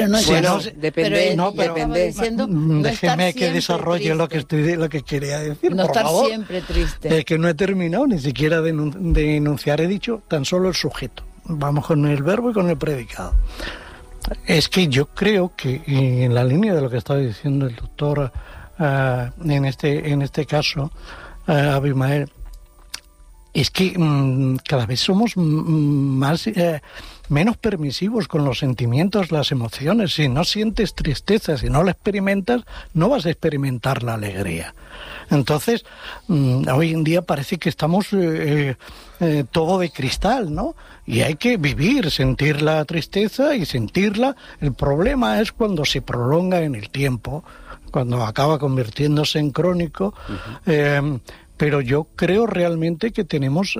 No, bueno, depende. Déjeme que desarrolle lo que quería decir. No por estar favor. siempre triste. Es que no he terminado ni siquiera de enunciar, he dicho tan solo el sujeto. Vamos con el verbo y con el predicado. Es que yo creo que en la línea de lo que estaba diciendo el doctor en este caso, Abimael, es que cada vez somos menos permisivos con los sentimientos, las emociones. Si no sientes tristeza, si no la experimentas, no vas a experimentar la alegría. Entonces, hoy en día parece que estamos todo de cristal, ¿no? Y hay que vivir, sentir la tristeza y sentirla. El problema es cuando se prolonga en el tiempo, cuando acaba convirtiéndose en crónico. Pero yo creo realmente que tenemos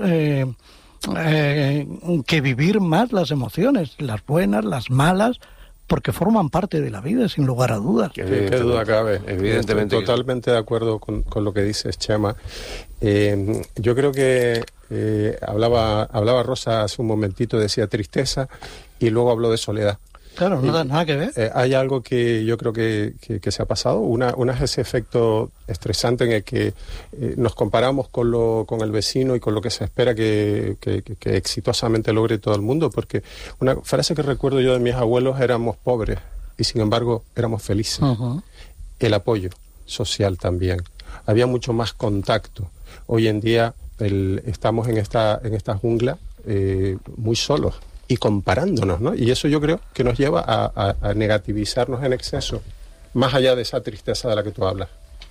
que vivir más las emociones, las buenas, las malas, porque forman parte de la vida, sin lugar a dudas. Qué duda cabe, evidentemente. Estoy totalmente de acuerdo con lo que dices, Chema. Yo creo que hablaba Rosa hace un momentito, decía tristeza, y luego habló de soledad. Claro, no da nada que ver. Hay algo que yo creo que se ha pasado. Una es ese efecto estresante en el que nos comparamos con el vecino y con lo que se espera que exitosamente logre todo el mundo. Porque una frase que recuerdo yo de mis abuelos: éramos pobres y sin embargo éramos felices. Uh-huh. El apoyo social también. Había mucho más contacto. Hoy en día estamos en esta jungla muy solos y comparándonos, ¿no? Y eso yo creo que nos lleva a negativizarnos en exceso, más allá de esa tristeza de la que tú hablas.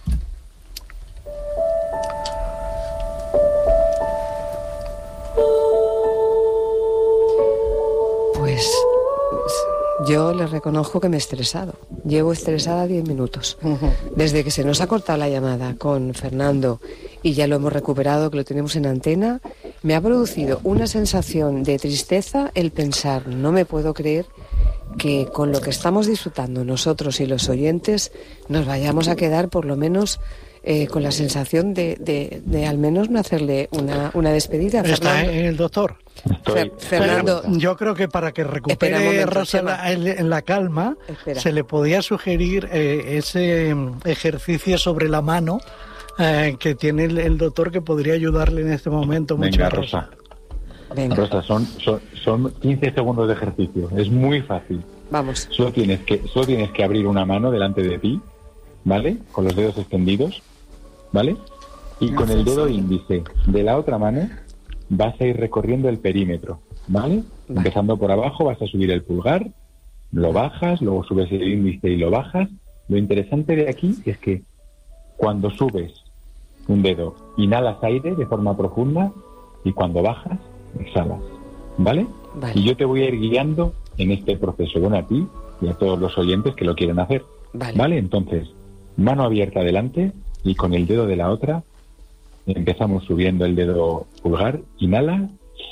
Pues yo les reconozco que me he estresado. Llevo estresada 10 minutos. Desde que se nos ha cortado la llamada con Fernando y ya lo hemos recuperado, que lo tenemos en antena, me ha producido una sensación de tristeza el pensar, no me puedo creer que con lo que estamos disfrutando nosotros y los oyentes nos vayamos a quedar por lo menos con la sensación de al menos no hacerle una despedida. Está el doctor. Fernando, yo creo que para que recupere Rosa en la calma, se le podía sugerir ese ejercicio sobre la mano que tiene el doctor, que podría ayudarle en este momento mucho. Venga, Rosa. Venga. Rosa, son 15 segundos de ejercicio. Es muy fácil. Vamos. Solo tienes que abrir una mano delante de ti, ¿vale? Con los dedos extendidos, ¿vale? Y con el dedo índice de la otra mano vas a ir recorriendo el perímetro, ¿vale? Empezando por abajo, vas a subir el pulgar, lo bajas, luego subes el índice y lo bajas. Lo interesante de aquí es que cuando subes un dedo, inhalas aire de forma profunda, y cuando bajas, exhalas, ¿vale? Y yo te voy a ir guiando en este proceso, bueno, a ti y a todos los oyentes que lo quieren hacer, ¿vale? Entonces, mano abierta adelante y con el dedo de la otra empezamos subiendo el dedo pulgar, inhala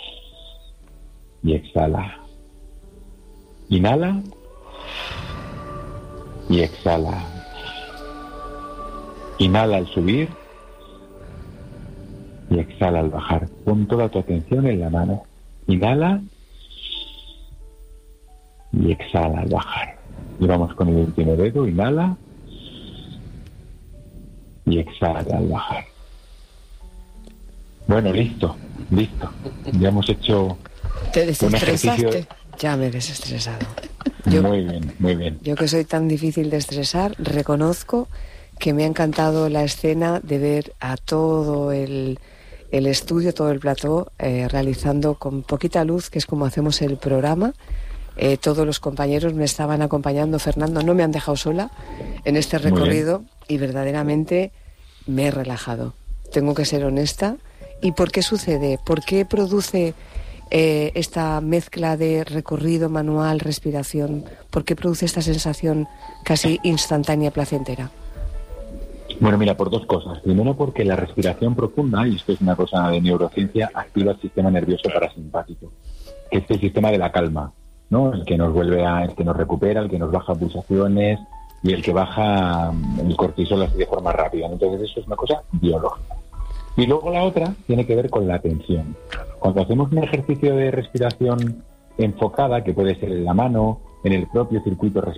y exhala. Inhala y exhala. Inhala al subir y exhala al bajar. Pon toda tu atención en la mano. Inhala y exhala al bajar. Y vamos con el último dedo. Inhala y exhala al bajar. Bueno, listo. Ya hemos hecho ¿Te desestresaste? un ejercicio. Ya me he desestresado. Muy bien. Yo, que soy tan difícil de estresar, reconozco que me ha encantado la escena de ver a todo el estudio, todo el plató, realizando con poquita luz, que es como hacemos el programa. Todos los compañeros me estaban acompañando. Fernando, no me han dejado sola en este recorrido y verdaderamente me he relajado. Tengo que ser honesta. ¿Y por qué sucede? ¿Por qué produce esta mezcla de recorrido manual, respiración? ¿Por qué produce esta sensación casi instantánea, placentera? Bueno, mira, por dos cosas. Primero, porque la respiración profunda, y esto es una cosa de neurociencia, activa el sistema nervioso parasimpático, que es el sistema de la calma, ¿no? El que nos recupera, el que nos baja pulsaciones y el que baja el cortisol así de forma rápida. Entonces eso es una cosa biológica. Y luego la otra tiene que ver con la atención. Cuando hacemos un ejercicio de respiración enfocada, que puede ser en la mano en el propio circuito